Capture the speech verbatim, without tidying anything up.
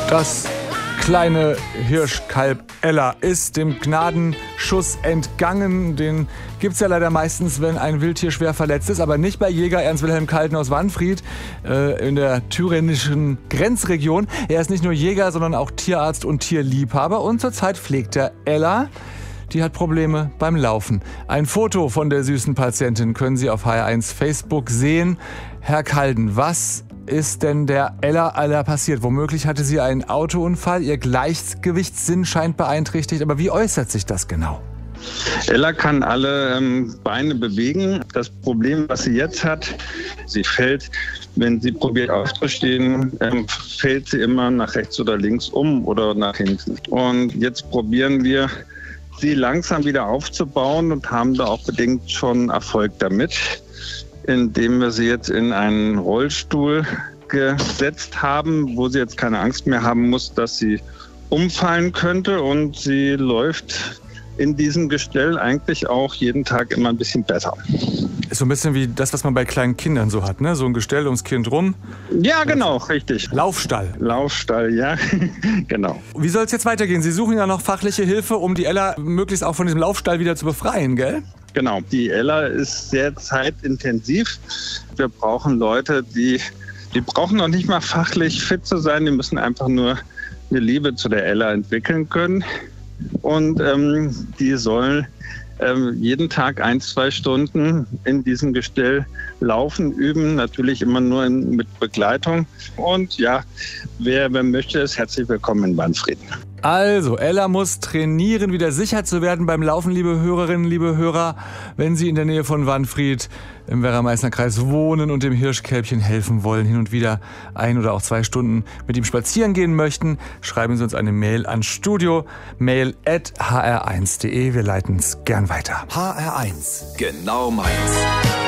Das kleine Hirschkalb Ella ist dem Gnadenschuss entgangen. Den gibt's ja leider meistens, wenn ein Wildtier schwer verletzt ist, aber nicht bei Jäger Ernst Wilhelm Kalten aus Wanfried äh, in der thüringischen Grenzregion. Er ist nicht nur Jäger, sondern auch Tierarzt und Tierliebhaber und zurzeit pflegt er Ella. Die hat Probleme beim Laufen. Ein Foto von der süßen Patientin können Sie auf H R eins Facebook sehen. Herr Kalden, was ist denn der Ella Ella passiert? Womöglich hatte sie einen Autounfall, ihr Gleichgewichtssinn scheint beeinträchtigt. Aber wie äußert sich das genau? Ella kann alle ähm, Beine bewegen. Das Problem, was sie jetzt hat, sie fällt, wenn sie probiert aufzustehen, ähm, fällt sie immer nach rechts oder links um oder nach hinten. Und jetzt probieren wir, sie langsam wieder aufzubauen und haben da auch bedingt schon Erfolg damit, indem wir sie jetzt in einen Rollstuhl gesetzt haben, wo sie jetzt keine Angst mehr haben muss, dass sie umfallen könnte. Und sie läuft in diesem Gestell eigentlich auch jeden Tag immer ein bisschen besser. Ist so ein bisschen wie das, was man bei kleinen Kindern so hat, ne? So ein Gestell ums Kind rum. Ja, genau, richtig. Laufstall. Laufstall, ja, genau. Wie soll es jetzt weitergehen? Sie suchen ja noch fachliche Hilfe, um die Ella möglichst auch von diesem Laufstall wieder zu befreien, gell? Genau, die Ella ist sehr zeitintensiv. Wir brauchen Leute, die, die brauchen noch nicht mal fachlich fit zu sein, die müssen einfach nur eine Liebe zu der Ella entwickeln können. Und ähm, die sollen ähm, jeden Tag ein, zwei Stunden in diesem Gestell laufen, üben, natürlich immer nur in, mit Begleitung. Und ja, wer, wer möchte, ist herzlich willkommen in Wanfried. Also, Ella muss trainieren, wieder sicher zu werden beim Laufen, liebe Hörerinnen, liebe Hörer. Wenn Sie in der Nähe von Wanfried im Werra-Meißner Kreis wohnen und dem Hirschkälbchen helfen wollen, hin und wieder ein oder auch zwei Stunden mit ihm spazieren gehen möchten, schreiben Sie uns eine Mail an studio mail at h r eins punkt d e. Wir leiten es gern weiter. H R eins, genau meins.